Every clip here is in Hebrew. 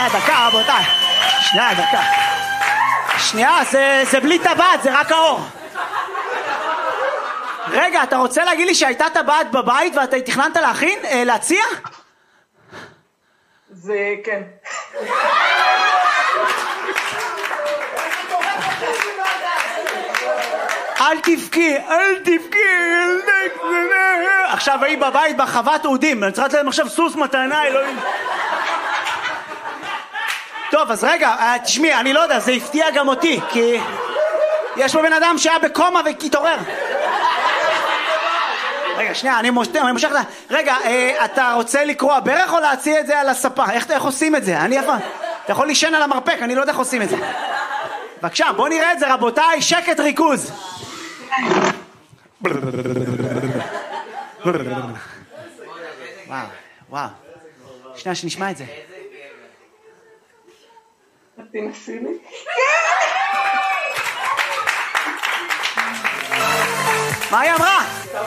שנייה, דקה, רבותיי. שנייה, דקה. שנייה, זה בלי טבעת, זה רק האור. רגע, אתה רוצה להגיד לי שהייתה טבעת בבית ואתה תכננת להציע? זה כן. אל תבכי. עכשיו היא בבית בחוות אודים, אני צריכה להם עכשיו סוס מתנה, אלוהים. טוב, אז רגע, תשמעי, אני לא יודע, זה הפתיע גם אותי, כי יש פה בן אדם שהיה בקומה והתעורר. רגע, שנייה, אני מושך לה. רגע, אתה רוצה לקרוא ברך או להציע את זה על הספה? איך עושים את זה? אתה יכול לישן על המרפק, אני לא יודע איך עושים את זה. בבקשה, בוא נראה את זה, רבותיי, שקט ריכוז. וואו. שנייה, שנשמע את זה. תנסי לי. מה היא אמרה?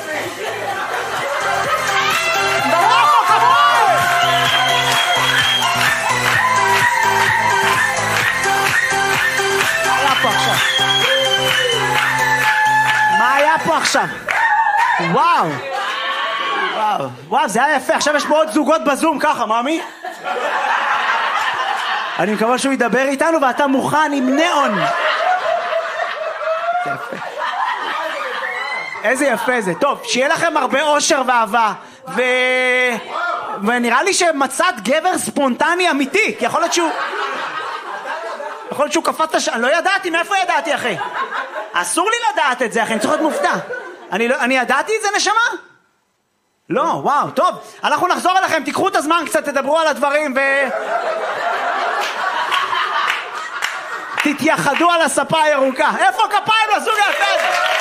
מה היה פה עכשיו? וואו, זה היה יפה. עכשיו יש פה עוד זוגות בזום ככה, מאמי? אני מקווה שהוא ידבר איתנו ואתה מוכן עם נאון. זה יפה. איזה יפה זה. טוב, שיהיה לכם הרבה אושר ואהבה. ונראה לי שמצאת גבר ספונטני אמיתי, כי יכול להיות שהוא קפץ אני לא ידעתי, מאיפה ידעתי, אחי? אסור לי לדעת את זה, אחי, אני צריך להיות מופתע. אני ידעתי את זה, נשמה? לא, וואו, טוב. אנחנו נחזור אליכם, תיקחו את הזמן קצת, תדברו על הדברים תתייחדו על הספה הירוקה. איפה כפיים לזוג היפה הזה?